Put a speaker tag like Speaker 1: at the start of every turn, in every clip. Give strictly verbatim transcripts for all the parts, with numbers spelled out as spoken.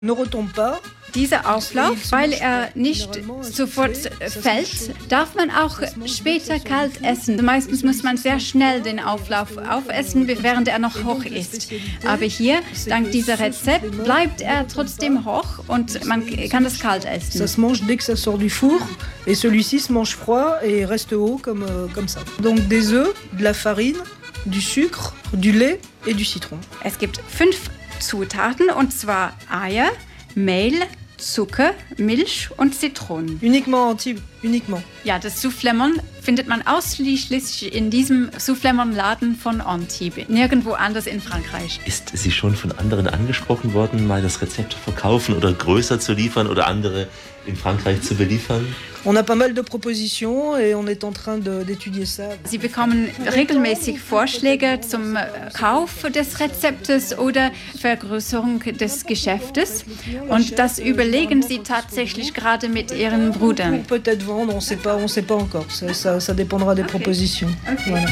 Speaker 1: Dieser Auflauf, weil er nicht sofort fällt, darf man auch später kalt essen. Meistens muss man sehr schnell den Auflauf aufessen, während er noch hoch ist. Aber hier, dank dieser Rezept, bleibt er trotzdem hoch und man kann es kalt essen.
Speaker 2: Ça se mange dès que ça sort du four et celui-ci se mange froid et reste haut comme, comme ça. Donc des œufs, de la farine, du sucre, du lait et du citron.
Speaker 1: Es gibt fünf Zutaten, und zwar Eier, Mehl, Zucker, Milch und Zitronen.
Speaker 2: Uniquement Antibes, uniquement.
Speaker 1: Ja, das Soufflemont findet man ausschließlich in diesem Soufflemont-Laden von Antibes, nirgendwo anders in Frankreich.
Speaker 3: Ist sie schon von anderen angesprochen worden, mal das Rezept zu verkaufen oder größer zu liefern oder andere in Frankreich zu beliefern?
Speaker 2: On a pas mal de propositions et on est en train de, d'étudier ça.
Speaker 1: Sie bekommen regelmäßig Vorschläge zum Kauf des Rezeptes oder Vergrößerung des Geschäftes. Und das überlegen sie tatsächlich gerade mit ihren Brüdern.
Speaker 2: Peut-être vendre, on sait pas, on sait pas encore. Ça, ça, ça dépendra des okay. propositions. Okay. Voilà.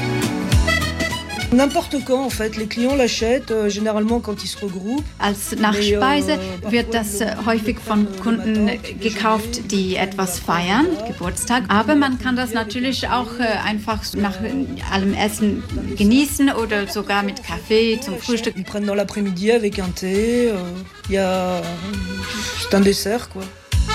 Speaker 2: N'importe quand, en fait. Les clients l'achètent, euh, généralement quand ils se regroupent.
Speaker 1: Als Nachspeise äh, wird das äh, häufig von Kunden gekauft, die etwas feiern, Geburtstag. Aber man kann das natürlich auch äh, einfach nach allem Essen genießen oder sogar mit Kaffee zum Frühstück.
Speaker 2: Ils prennent dans l'après-midi avec un thé. Euh, y a... C'est un dessert, quoi.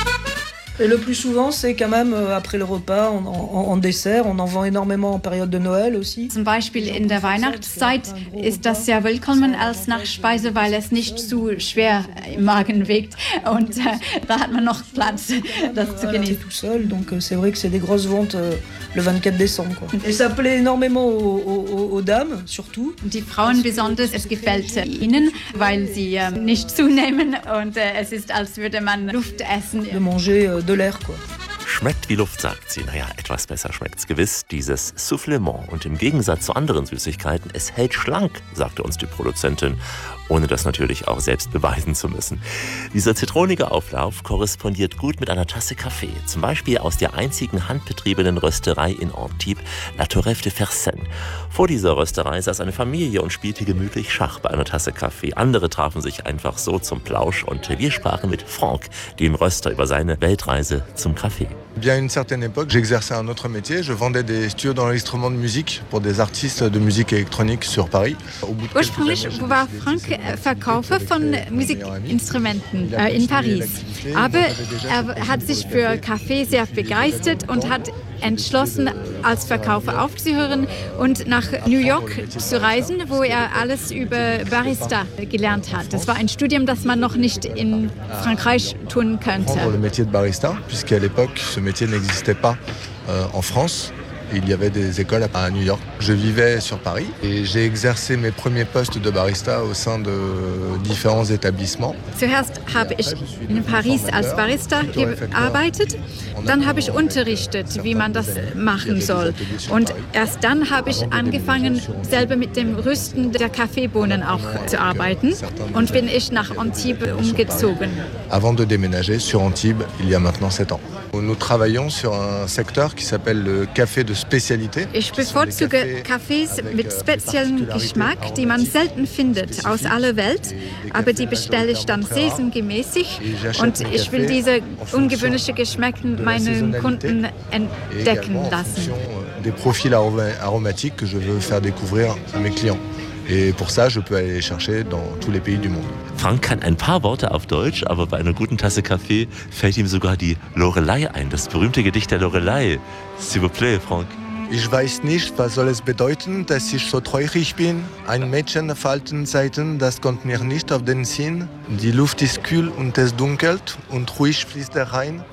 Speaker 2: Et le plus souvent, c'est quand même après le repas, en, en, en Dessert. On en vend énormément en période de Noël aussi.
Speaker 1: Zum Beispiel in der Weihnachtszeit ist das sehr willkommen als Nachspeise, weil es nicht zu schwer im Magen wiegt. Und äh, da hat man noch Platz, das zu genießen.
Speaker 2: Tout seul, donc c'est vrai que c'est des grosses ventes euh, le vingt-quatre décembre. Quoi. Et ça plaît énormément aux, aux, aux dames, surtout.
Speaker 1: Die Frauen besonders, es gefällt ihnen, weil sie äh, nicht zunehmen und äh, es ist, als würde man Luft essen.
Speaker 2: De manger äh, de l'air, quoi.
Speaker 3: Schmeckt wie Luft, sagt sie. Naja, etwas besser schmeckt's gewiss, dieses Soufflemont. Und im Gegensatz zu anderen Süßigkeiten, es hält schlank, sagte uns die Produzentin, ohne das natürlich auch selbst beweisen zu müssen. Dieser zitronige Auflauf korrespondiert gut mit einer Tasse Kaffee. Zum Beispiel aus der einzigen handbetriebenen Rösterei in Antibes, La Torreffe de Fersen. Vor dieser Rösterei saß eine Familie und spielte gemütlich Schach bei einer Tasse Kaffee. Andere trafen sich einfach so zum Plausch und wir sprachen mit Franck, dem Röster, über seine Weltreise zum Kaffee.
Speaker 4: Bien à une certaine époque, j'exerçais un autre métier. Je vendais des studios d'enregistrement de musique pour des artistes de musique électronique sur Paris.
Speaker 1: Ursprünglich war Frank Verkäufer von Musikinstrumenten äh, in Paris. Aber er hat sich für Kaffee sehr begeistert und hat entschlossen, als Verkäufer aufzuhören und nach New York zu reisen, wo er alles über Barista gelernt hat. Das war ein Studium, das man noch nicht in Frankreich tun könnte.
Speaker 4: Le métier de barista, puisqu'à l'époque, ce métier n'existait pas euh, en France. Il y avait des écoles à New York. Je vivais sur Paris et j'ai exercé mes premiers postes de barista au sein de différents établissements.
Speaker 1: Zuerst habe ich in Paris als Barista gearbeitet, dann habe ich unterrichtet, wie man das machen soll. Und erst dann habe ich angefangen, selber mit dem Rüsten der Kaffeebohnen auch zu arbeiten und bin ich nach Antibes umgezogen.
Speaker 4: Avant de déménager sur Antibes, il y a maintenant sept ans. Nous travaillons sur un secteur qui s'appelle le café de spécialité.
Speaker 1: Ich bevorzuge Kaffees mit speziellem Geschmack, die man selten findet aus aller Welt, aber die bestelle ich dann saisongemäßig und ich will diese ungewöhnlichen Geschmäcker meinen Kunden entdecken lassen.
Speaker 4: Des profils aromatiques que je veux faire découvrir à mes clients. Et pour ça, je peux aller les chercher dans tous les pays du monde.
Speaker 3: Frank kann ein paar Worte auf Deutsch, aber bei einer guten Tasse Kaffee fällt ihm sogar die Lorelei ein, das berühmte Gedicht der Lorelei. S'il vous plaît, Frank.
Speaker 4: Ich weiß nicht, was soll es bedeuten, dass ich so traurig bin. Ein Mädchen auf alten Zeiten, das kommt mir nicht auf den Sinn. Die Luft ist kühl und es dunkelt und ruhig fließt der Rhein.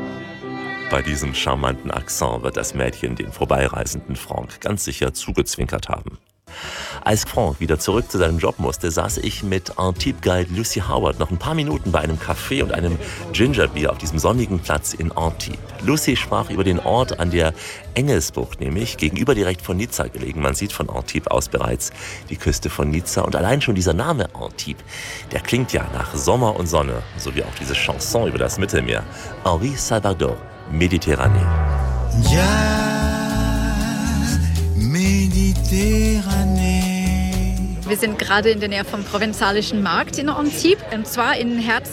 Speaker 3: Bei diesem charmanten Akzent wird das Mädchen den vorbeireisenden Frank ganz sicher zugezwinkert haben. Als Frank wieder zurück zu seinem Job musste, saß ich mit Antibes-Guide Lucy Howard noch ein paar Minuten bei einem Café und einem Gingerbier auf diesem sonnigen Platz in Antibes. Lucy sprach über den Ort an der Engelsbucht, nämlich gegenüber direkt von Nizza gelegen. Man sieht von Antibes aus bereits die Küste von Nizza und allein schon dieser Name Antibes, der klingt ja nach Sommer und Sonne, so wie auch diese Chanson über das Mittelmeer. Henri Salvador, Méditerranée.
Speaker 5: Ja, Méditerranée,
Speaker 1: Wir sind gerade in der Nähe vom Provenzalischen Markt in Antibes, und zwar im Herzen